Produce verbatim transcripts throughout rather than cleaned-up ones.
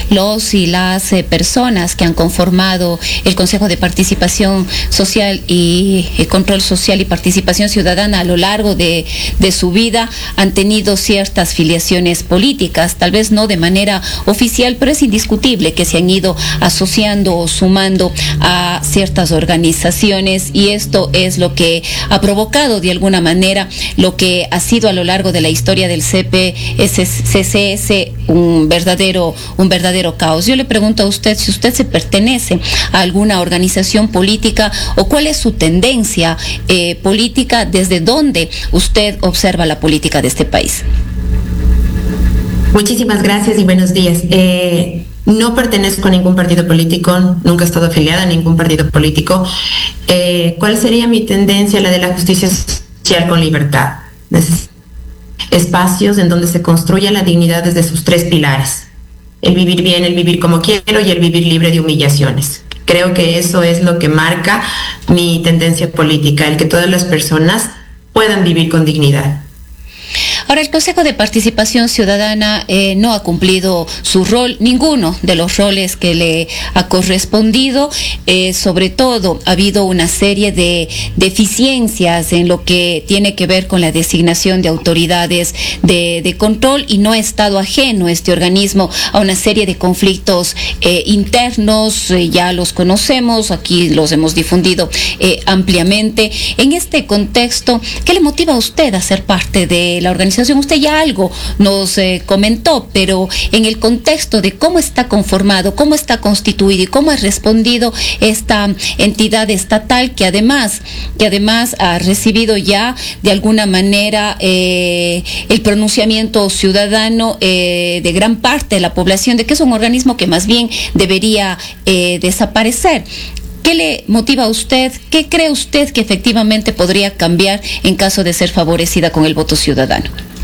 los y las eh, personas que han conformado el Consejo de Participación Social y eh, Control Social y Participación Ciudadana a lo largo de, de su vida han tenido ciertas filiaciones políticas, tal vez no de manera oficial, pero es indiscutible que se han ido asociando o sumando a ciertas organizaciones, y esto es lo que ha provocado de alguna manera lo que ha sido a lo largo de la historia del C P S C S un verdadero, un verdadero caos. Yo le pregunto a usted si usted se pertenece a alguna organización política o cuál es su tendencia eh, política, desde dónde usted observa la política de este país. Muchísimas gracias y buenos días. Eh, no pertenezco a ningún partido político, nunca he estado afiliada a ningún partido político. Eh, ¿Cuál sería mi tendencia? La de la justicia social con libertad. Neces- espacios en donde se construya la dignidad desde sus tres pilares: el vivir bien, el vivir como quiero y el vivir libre de humillaciones. Creo que eso es lo que marca mi tendencia política, el que todas las personas puedan vivir con dignidad. Ahora, el Consejo de Participación Ciudadana eh, no ha cumplido su rol, ninguno de los roles que le ha correspondido. Eh, sobre todo, ha habido una serie de deficiencias en lo que tiene que ver con la designación de autoridades de, de control, y no ha estado ajeno este organismo a una serie de conflictos eh, internos. Eh, ya los conocemos, aquí los hemos difundido eh, ampliamente. En este contexto, ¿qué le motiva a usted a ser parte de la organización? Usted ya algo nos eh, comentó, pero en el contexto de cómo está conformado, cómo está constituido y cómo ha respondido esta entidad estatal, que además, que además ha recibido ya de alguna manera eh, el pronunciamiento ciudadano eh, de gran parte de la población de que es un organismo que más bien debería eh, desaparecer. ¿Qué le motiva a usted? ¿Qué cree usted que efectivamente podría cambiar en caso de ser favorecida con el voto ciudadano?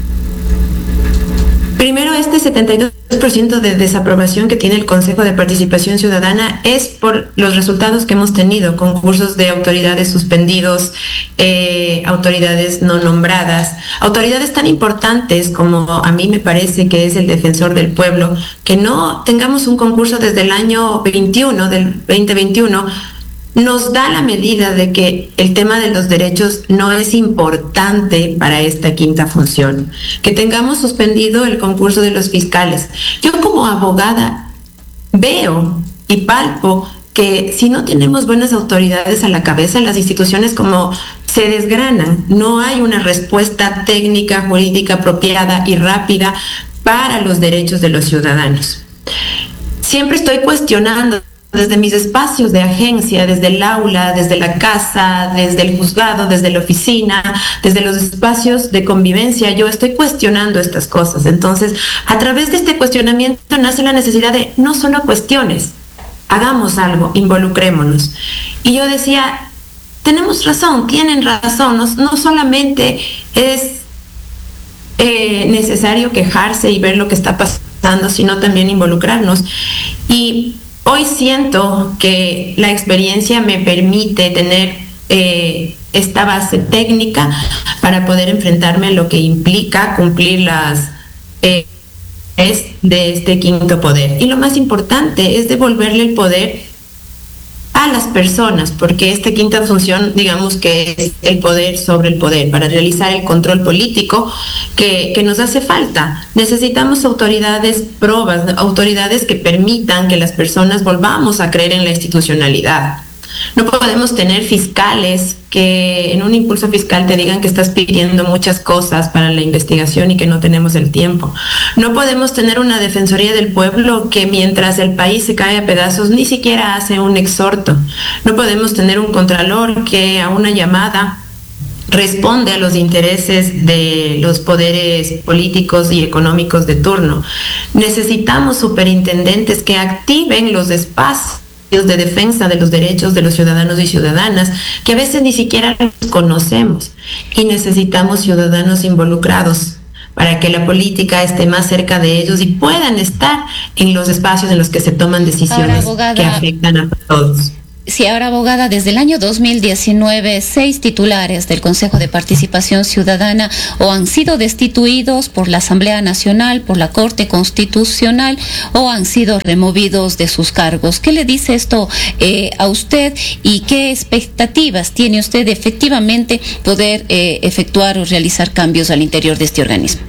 Primero, este setenta y dos por ciento de desaprobación que tiene el Consejo de Participación Ciudadana es por los resultados que hemos tenido: concursos de autoridades suspendidos, eh, autoridades no nombradas, autoridades tan importantes como a mí me parece que es el Defensor del Pueblo. Que no tengamos un concurso desde el año veintiuno, del veinte veintiuno, nos da la medida de que el tema de los derechos no es importante para esta quinta función. Que tengamos suspendido el concurso de los fiscales. Yo, como abogada, veo y palpo que si no tenemos buenas autoridades a la cabeza, las instituciones como se desgranan. No hay una respuesta técnica, jurídica apropiada y rápida para los derechos de los ciudadanos. Siempre estoy cuestionando desde mis espacios de agencia, desde el aula, desde la casa, desde el juzgado, desde la oficina, desde los espacios de convivencia. Yo estoy cuestionando estas cosas. Entonces, a través de este cuestionamiento nace la necesidad de no solo cuestiones, hagamos algo, involucrémonos. Y yo decía, tenemos razón, tienen razón, no, no solamente es eh, necesario quejarse y ver lo que está pasando, sino también involucrarnos. Y hoy siento que la experiencia me permite tener eh, esta base técnica para poder enfrentarme a lo que implica cumplir las eh, es de este quinto poder. Y lo más importante es devolverle el poder a las personas, porque esta quinta función, digamos que es el poder sobre el poder, para realizar el control político que, que nos hace falta. Necesitamos autoridades probas, autoridades que permitan que las personas volvamos a creer en la institucionalidad. No podemos tener fiscales que en un impulso fiscal te digan que estás pidiendo muchas cosas para la investigación y que no tenemos el tiempo. No podemos tener una Defensoría del Pueblo que mientras el país se cae a pedazos ni siquiera hace un exhorto. No podemos tener un Contralor que a una llamada responde a los intereses de los poderes políticos y económicos de turno. Necesitamos superintendentes que activen los espacios de defensa de los derechos de los ciudadanos y ciudadanas, que a veces ni siquiera los conocemos, y necesitamos ciudadanos involucrados para que la política esté más cerca de ellos y puedan estar en los espacios en los que se toman decisiones Ahora, abogada, que afectan a todos. Sí, ahora abogada, desde el año dos mil diecinueve, seis titulares del Consejo de Participación Ciudadana o han sido destituidos por la Asamblea Nacional, por la Corte Constitucional o han sido removidos de sus cargos. ¿Qué le dice esto eh, a usted y qué expectativas tiene usted de efectivamente poder eh, efectuar o realizar cambios al interior de este organismo?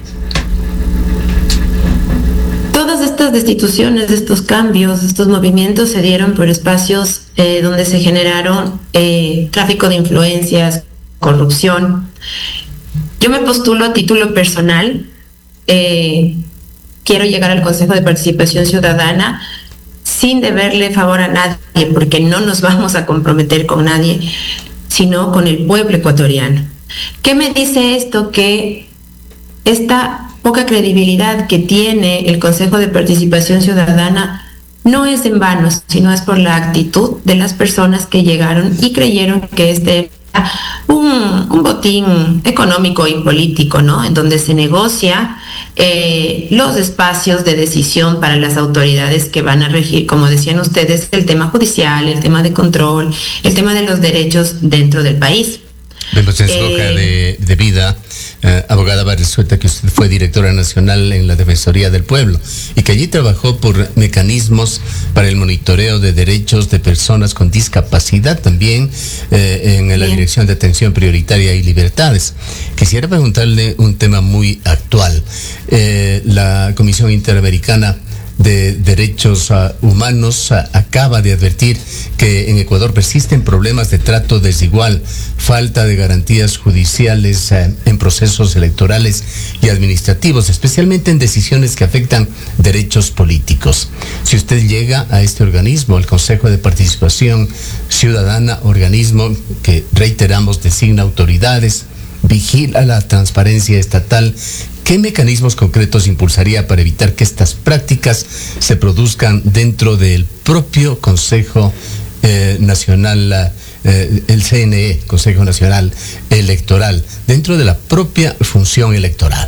Todas estas destituciones, estos cambios, estos movimientos se dieron por espacios eh, donde se generaron eh, tráfico de influencias, corrupción. Yo me postulo a título personal, eh, quiero llegar al Consejo de Participación Ciudadana sin deberle favor a nadie, porque no nos vamos a comprometer con nadie, sino con el pueblo ecuatoriano. ¿Qué me dice esto? Que esta poca credibilidad que tiene el Consejo de Participación Ciudadana no es en vano, sino es por la actitud de las personas que llegaron y creyeron que este era un, un botín económico y político, ¿no? En donde se negocia eh, los espacios de decisión para las autoridades que van a regir, como decían ustedes, el tema judicial, el tema de control, el tema de los derechos dentro del país. Vemos en su hoja de, de vida, eh, abogada, resulta que usted fue directora nacional en la Defensoría del Pueblo y que allí trabajó por mecanismos para el monitoreo de derechos de personas con discapacidad, también eh, en la Dirección de Atención Prioritaria y Libertades. Quisiera preguntarle un tema muy actual. Eh, la Comisión Interamericana de Derechos uh, Humanos uh, acaba de advertir que en Ecuador persisten problemas de trato desigual, falta de garantías judiciales uh, en procesos electorales y administrativos, especialmente en decisiones que afectan derechos políticos. Si usted llega a este organismo, el Consejo de Participación Ciudadana, organismo que, reiteramos, designa autoridades, vigila la transparencia estatal, ¿qué mecanismos concretos impulsaría para evitar que estas prácticas se produzcan dentro del propio Consejo eh, Nacional, eh, el C N E, Consejo Nacional Electoral, dentro de la propia función electoral?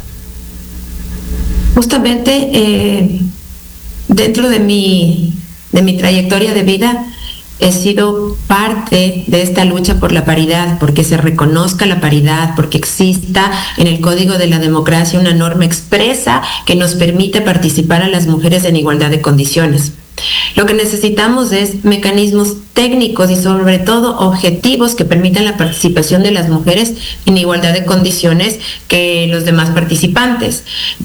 Justamente eh, dentro de mi, de mi trayectoria de vida, he sido parte de esta lucha por la paridad, porque se reconozca la paridad, porque exista en el Código de la Democracia una norma expresa que nos permite participar a las mujeres en igualdad de condiciones. Lo que necesitamos es mecanismos técnicos y sobre todo objetivos que permitan la participación de las mujeres en igualdad de condiciones que los demás participantes.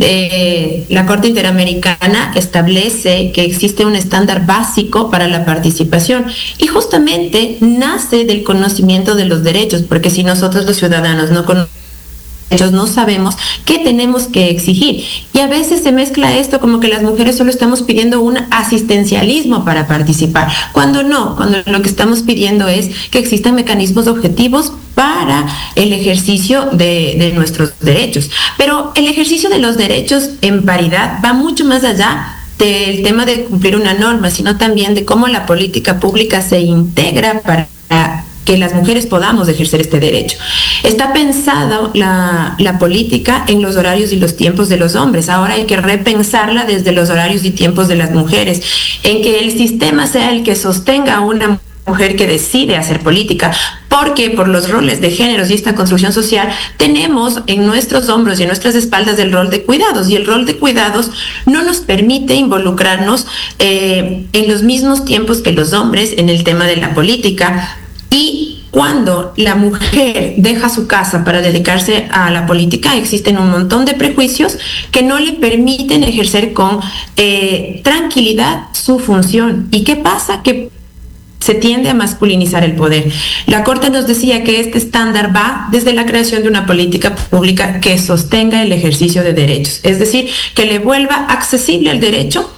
Eh, la Corte Interamericana establece que existe un estándar básico para la participación y justamente nace del conocimiento de los derechos, porque si nosotros los ciudadanos no conocemos no sabemos qué tenemos que exigir. Y a veces se mezcla esto como que las mujeres solo estamos pidiendo un asistencialismo para participar, cuando no, cuando lo que estamos pidiendo es que existan mecanismos objetivos para el ejercicio de, de nuestros derechos. Pero el ejercicio de los derechos en paridad va mucho más allá del tema de cumplir una norma, sino también de cómo la política pública se integra para que las mujeres podamos ejercer este derecho. Está pensada la, la política en los horarios y los tiempos de los hombres. Ahora hay que repensarla desde los horarios y tiempos de las mujeres, en que el sistema sea el que sostenga a una mujer que decide hacer política, porque por los roles de géneros y esta construcción social tenemos en nuestros hombros y en nuestras espaldas el rol de cuidados, y el rol de cuidados no nos permite involucrarnos eh, en los mismos tiempos que los hombres en el tema de la política. Y cuando la mujer deja su casa para dedicarse a la política, existen un montón de prejuicios que no le permiten ejercer con eh, tranquilidad su función. ¿Y qué pasa? Que se tiende a masculinizar el poder. La Corte nos decía que este estándar va desde la creación de una política pública que sostenga el ejercicio de derechos, es decir, que le vuelva accesible el derecho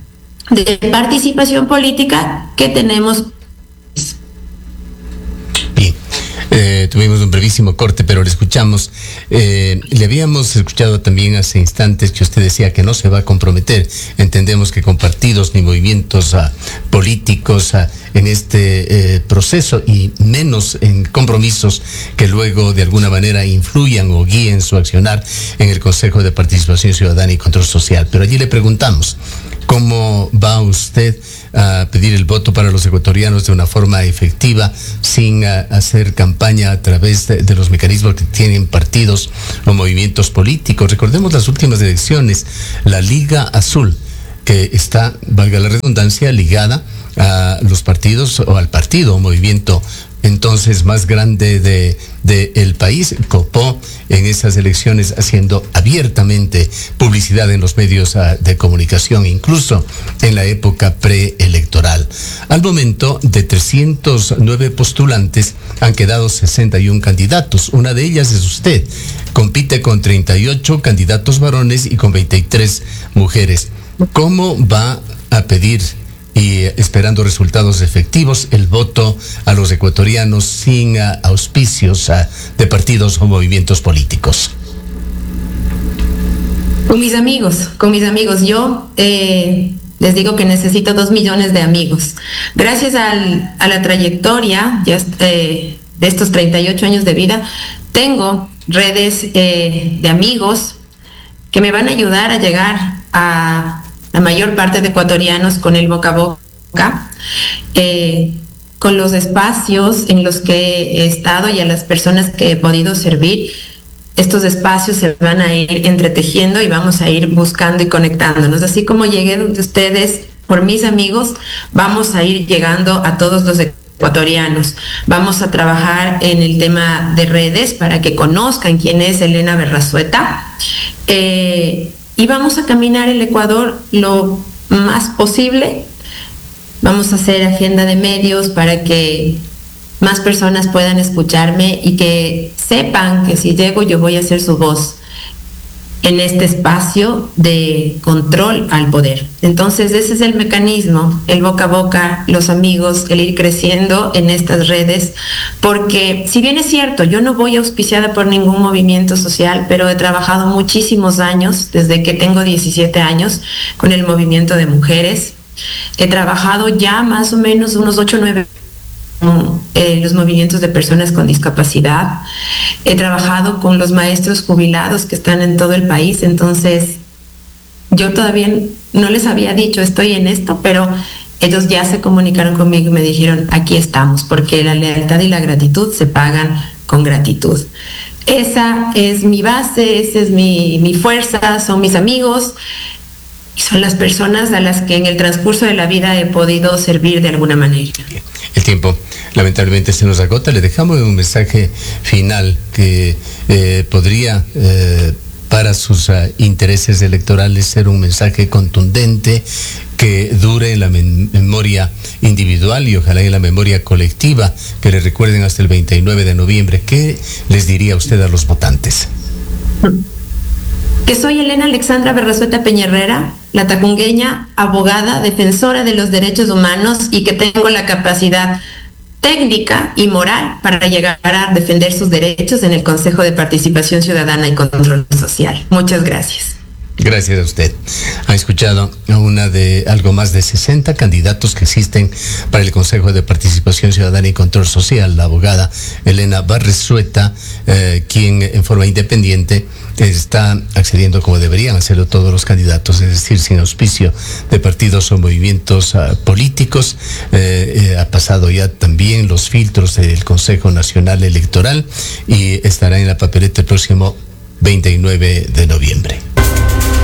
de participación política que tenemos. Eh, tuvimos un brevísimo corte, pero le escuchamos. Eh, le habíamos escuchado también hace instantes que usted decía que no se va a comprometer. Entendemos que con partidos ni movimientos uh, políticos uh, en este eh, proceso, y menos en compromisos que luego de alguna manera influyan o guíen su accionar en el Consejo de Participación Ciudadana y Control Social. Pero allí le preguntamos, ¿cómo va usted a pedir el voto para los ecuatorianos de una forma efectiva, sin a, hacer campaña a través de, de los mecanismos que tienen partidos o movimientos políticos. Recordemos las últimas elecciones, la Liga Azul, que está, valga la redundancia, ligada a los partidos o al partido o movimiento entonces más grande de, de el país, copó en esas elecciones haciendo abiertamente publicidad en los medios uh, de comunicación, incluso en la época preelectoral. Al momento, de trescientos nueve postulantes han quedado sesenta y un candidatos. Una de ellas es usted. Compite con treinta y ocho candidatos varones y con veintitrés mujeres. ¿Cómo va a pedir, y esperando resultados efectivos, el voto a los ecuatorianos sin uh, auspicios uh, de partidos o movimientos políticos? Con mis amigos, con mis amigos. Yo eh, les digo que necesito dos millones de amigos. Gracias al, a la trayectoria ya, eh, de estos treinta y ocho años de vida, tengo redes eh, de amigos que me van a ayudar a llegar a la mayor parte de ecuatorianos con el boca a boca, eh, con los espacios en los que he estado y a las personas que he podido servir. Estos espacios se van a ir entretejiendo y vamos a ir buscando y conectándonos. Así como llegué donde ustedes por mis amigos, vamos a ir llegando a todos los ecuatorianos. Vamos a trabajar en el tema de redes para que conozcan quién es Elena Berrazueta. Eh, Y vamos a caminar el Ecuador lo más posible. Vamos a hacer agenda de medios para que más personas puedan escucharme y que sepan que si llego yo voy a ser su voz en este espacio de control al poder. Entonces ese es el mecanismo, el boca a boca, los amigos, el ir creciendo en estas redes, porque si bien es cierto, yo no voy auspiciada por ningún movimiento social, pero he trabajado muchísimos años, desde que tengo diecisiete años, con el movimiento de mujeres. He trabajado ya más o menos unos ocho o nueve Eh, los movimientos de personas con discapacidad. He trabajado con los maestros jubilados que están en todo el país. Entonces yo todavía no les había dicho estoy en esto, pero ellos ya se comunicaron conmigo y me dijeron aquí estamos, porque la lealtad y la gratitud se pagan con gratitud. Esa es mi base, esa es mi, mi fuerza, son mis amigos y son las personas a las que en el transcurso de la vida he podido servir de alguna manera. El tiempo lamentablemente se nos agota. Le dejamos un mensaje final que eh, podría eh, para sus uh, intereses electorales ser un mensaje contundente que dure en la mem- memoria individual y ojalá en la memoria colectiva, que le recuerden hasta el veintinueve de noviembre. ¿Qué les diría usted a los votantes? Que soy Elena Alexandra Berrazueta Peñerrera, la tacungueña, abogada, defensora de los derechos humanos y que tengo la capacidad técnica y moral para llegar a defender sus derechos en el Consejo de Participación Ciudadana y Control Social. Muchas gracias. Gracias a usted. Ha escuchado a una de algo más de sesenta candidatos que existen para el Consejo de Participación Ciudadana y Control Social, la abogada Elena Berrazueta, eh, quien en forma independiente está accediendo como deberían hacerlo todos los candidatos, es decir, sin auspicio de partidos o movimientos uh, políticos. Eh, eh, ha pasado ya también los filtros del Consejo Nacional Electoral y estará en la papeleta el próximo veintinueve de noviembre.